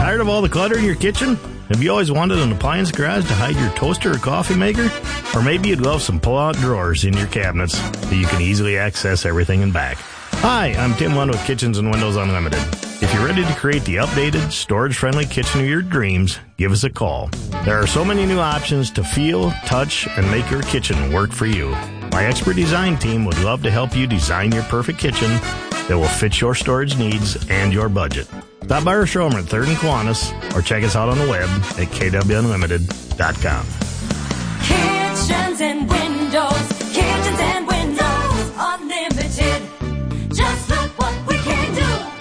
Tired of all the clutter in your kitchen? Have you always wanted an appliance garage to hide your toaster or coffee maker? Or maybe you'd love some pull-out drawers in your cabinets so you can easily access everything and back. Hi, I'm Tim Lund with Kitchens and Windows Unlimited. If you're ready to create the updated, storage-friendly kitchen of your dreams, give us a call. There are so many new options to feel, touch, and make your kitchen work for you. My expert design team would love to help you design your perfect kitchen that will fit your storage needs and your budget. Stop by our showroom at 3rd and Kiwanis or check us out on the web at kwunlimited.com. Kitchens and Windows Unlimited. Just look what we can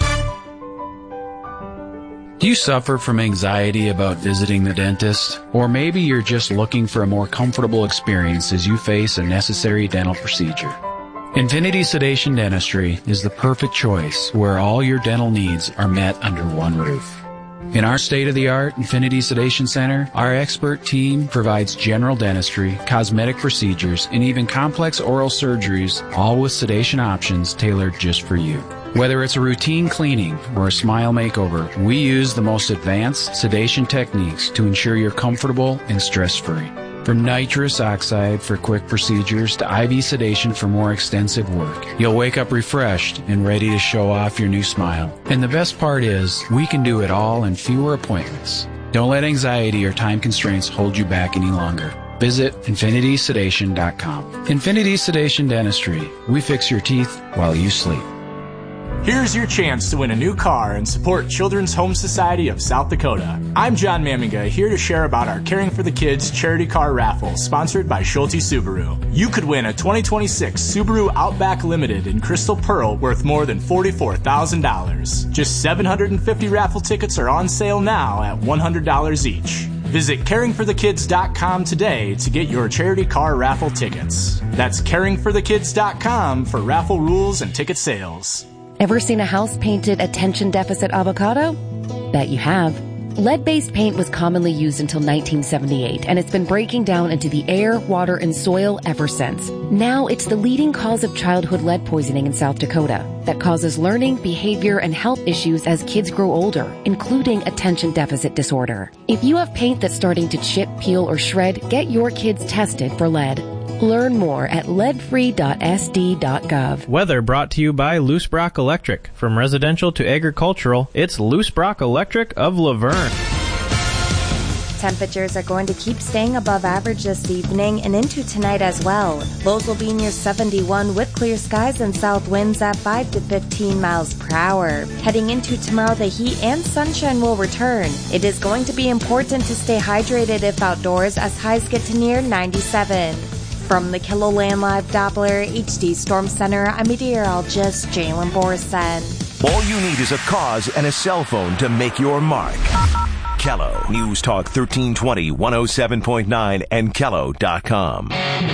do. Do you suffer from anxiety about visiting the dentist? Or maybe you're just looking for a more comfortable experience as you face a necessary dental procedure. Infinity Sedation Dentistry is the perfect choice where all your dental needs are met under one roof. In our state-of-the-art Infinity Sedation Center, our expert team provides general dentistry, cosmetic procedures, and even complex oral surgeries, all with sedation options tailored just for you. Whether it's a routine cleaning or a smile makeover, we use the most advanced sedation techniques to ensure you're comfortable and stress-free. From nitrous oxide for quick procedures to IV sedation for more extensive work, you'll wake up refreshed and ready to show off your new smile. And the best part is, we can do it all in fewer appointments. Don't let anxiety or time constraints hold you back any longer. Visit infinitysedation.com. Infinity Sedation Dentistry. We fix your teeth while you sleep. Here's your chance to win a new car and support Children's Home Society of South Dakota. I'm John Maminga, here to share about our Caring for the Kids charity car raffle sponsored by Schulte Subaru. You could win a 2026 Subaru Outback Limited in Crystal Pearl worth more than $44,000. Just 750 raffle tickets are on sale now at $100 each. Visit caringforthekids.com today to get your charity car raffle tickets. That's caringforthekids.com for raffle rules and ticket sales. Ever seen a house painted attention deficit avocado? Bet you have. Lead-based paint was commonly used until 1978, and it's been breaking down into the air, water, and soil ever since. Now it's the leading cause of childhood lead poisoning in South Dakota that causes learning, behavior, and health issues as kids grow older, including attention deficit disorder. If you have paint that's starting to chip, peel, or shred, get your kids tested for lead. Learn more at leadfree.sd.gov. Weather brought to you by Loose Brock Electric. From residential to agricultural, it's Loose Brock Electric of Laverne. Temperatures are going to keep staying above average this evening and into tonight as well. Lows will be near 71 with clear skies and south winds at 5 to 15 miles per hour. Heading into tomorrow, the heat and sunshine will return. It is going to be important to stay hydrated if outdoors as highs get to near 97. From the KELOLAND Live Doppler HD Storm Center, I'm meteorologist Jalen Borson. All you need is a cause and a cell phone to make your mark. Kello News Talk 1320, 107.9, and Kello.com.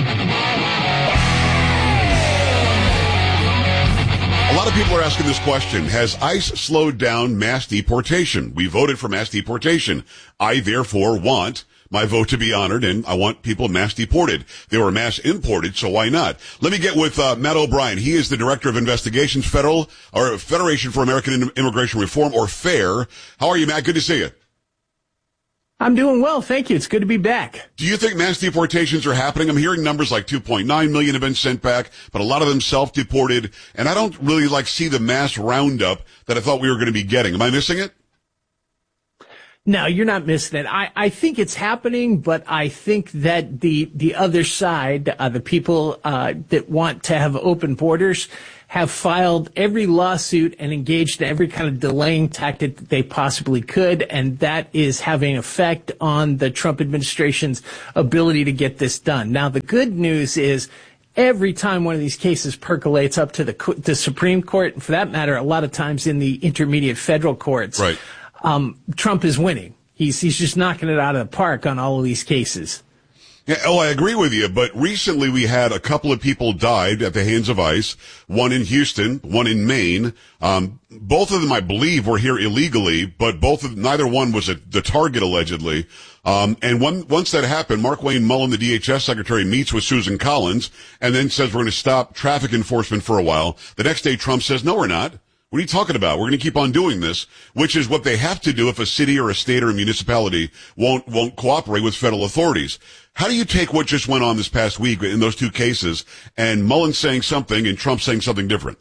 A lot of people are asking this question. Has ICE slowed down mass deportation? We voted for mass deportation. I therefore want my vote to be honored, and I want people mass deported. They were mass imported, so why not? Let me get with Matt O'Brien. He is the Director of Investigations, Federation for American Immigration Reform, or FAIR. How are you, Matt? Good to see you. I'm doing well, thank you. It's good to be back. Do you think mass deportations are happening? I'm hearing numbers like 2.9 million have been sent back, but a lot of them self-deported, and I don't really see the mass roundup that I thought we were going to be getting. Am I missing it? No, you're not missing it. I think it's happening, but I think that the other side, the people that want to have open borders, have filed every lawsuit and engaged in every kind of delaying tactic that they possibly could, and that is having an effect on the Trump administration's ability to get this done. Now, the good news is every time one of these cases percolates up to the Supreme Court, and for that matter, a lot of times in the intermediate federal courts, right. Trump is winning. He's just knocking it out of the park on all of these cases. Yeah, I agree with you, but recently we had a couple of people died at the hands of ICE, one in Houston, one in Maine. Both of them, I believe, were here illegally, but neither one was the target, allegedly. And once that happened, Markwayne Mullin, the DHS secretary, meets with Susan Collins and then says we're going to stop traffic enforcement for a while. The next day, Trump says, no, we're not. What are you talking about? We're going to keep on doing this, which is what they have to do if a city or a state or a municipality won't cooperate with federal authorities. How do you take what just went on this past week in those two cases and Mullen saying something and Trump saying something different?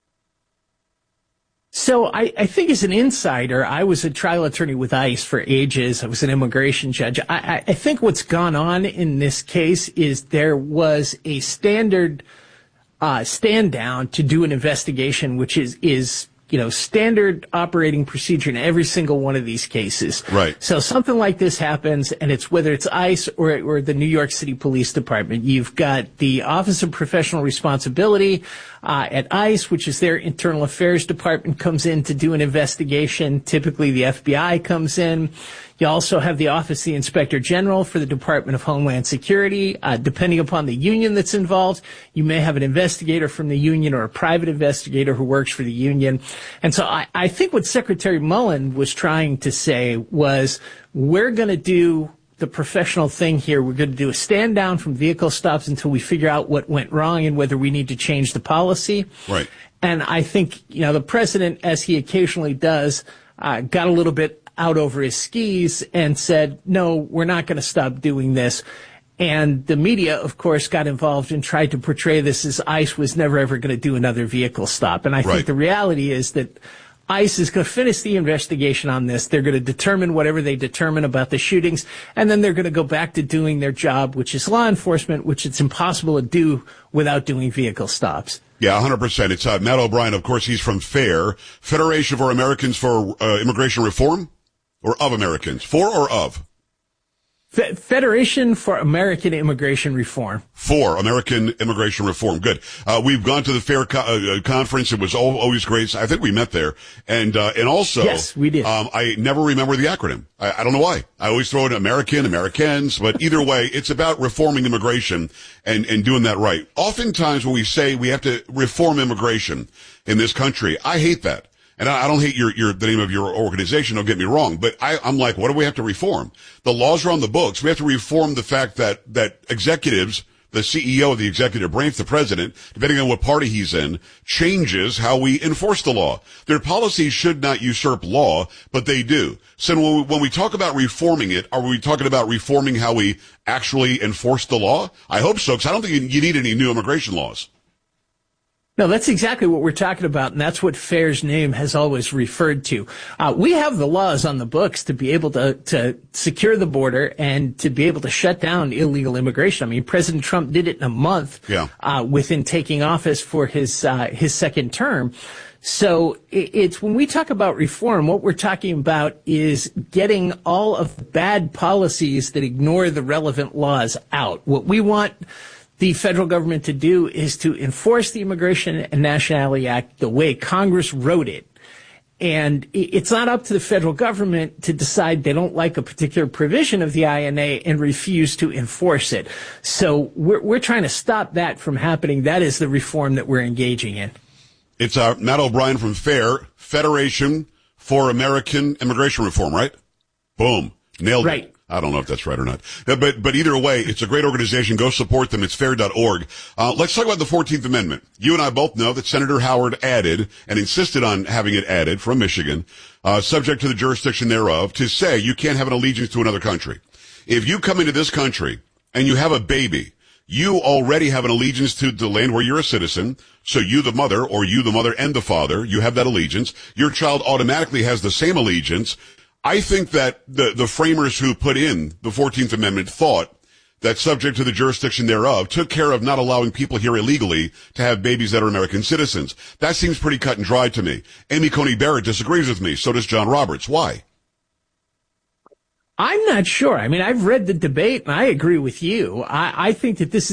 So I think as an insider, I was a trial attorney with ICE for ages. I was an immigration judge. I think what's gone on in this case is there was a standard stand down to do an investigation, which is standard operating procedure in every single one of these cases. Right. So something like this happens, and it's whether it's ICE or the New York City Police Department. You've got the Office of Professional Responsibility at ICE, which is their internal affairs department, comes in to do an investigation. Typically, the FBI comes in. You also have the Office of the Inspector General for the Department of Homeland Security. Depending upon the union that's involved, you may have an investigator from the union or a private investigator who works for the union. And so I think what Secretary Mullen was trying to say was, we're going to do the professional thing here. We're going to do a stand down from vehicle stops until we figure out what went wrong and whether we need to change the policy. Right. And I think, the president, as he occasionally does, got a little bit out over his skis and said, no, we're not going to stop doing this. And the media, of course, got involved and tried to portray this as ICE was never, ever going to do another vehicle stop. And I think the reality is that ICE is going to finish the investigation on this. They're going to determine whatever they determine about the shootings, and then they're going to go back to doing their job, which is law enforcement, which it's impossible to do without doing vehicle stops. Yeah, 100%. It's Matt O'Brien. Of course, he's from FAIR, Federation for Americans for Immigration Reform, or of Americans, for or of? Federation for American Immigration Reform. For American Immigration Reform. Good. We've gone to the FAIR conference. It was always great. I think we met there. And also. Yes, we did. I never remember the acronym. I don't know why. I always throw in American, Americans, but either way, it's about reforming immigration and doing that right. Oftentimes when we say we have to reform immigration in this country, I hate that. And I don't hate the name of your organization, don't get me wrong, but I'm like, what do we have to reform? The laws are on the books. We have to reform the fact that executives, the CEO of the executive branch, the president, depending on what party he's in, changes how we enforce the law. Their policies should not usurp law, but they do. So when we talk about reforming it, are we talking about reforming how we actually enforce the law? I hope so, because I don't think you need any new immigration laws. No, that's exactly what we're talking about, and that's what FAIR's name has always referred to. We have the laws on the books to be able to secure the border and to be able to shut down illegal immigration. I mean, President Trump did it in a month within taking office for his second term. So it's when we talk about reform, what we're talking about is getting all of the bad policies that ignore the relevant laws out. What we want the federal government to do is to enforce the Immigration and Nationality Act the way Congress wrote it. And it's not up to the federal government to decide they don't like a particular provision of the INA and refuse to enforce it. So we're trying to stop that from happening. That is the reform that we're engaging in. It's Matt O'Brien from FAIR, Federation for American Immigration Reform, right? Boom. Nailed it. I don't know if that's right or not. But either way, it's a great organization. Go support them. It's fair.org. Let's talk about the 14th Amendment. You and I both know that Senator Howard added and insisted on having it added from Michigan, subject to the jurisdiction thereof, to say you can't have an allegiance to another country. If you come into this country and you have a baby, you already have an allegiance to the land where you're a citizen. So you, the mother, or you, the mother and the father, you have that allegiance. Your child automatically has the same allegiance. I think that the framers who put in the 14th Amendment thought that subject to the jurisdiction thereof took care of not allowing people here illegally to have babies that are American citizens. That seems pretty cut and dry to me. Amy Coney Barrett disagrees with me. So does John Roberts. Why? I'm not sure. I mean, I've read the debate and I agree with you. I think that this is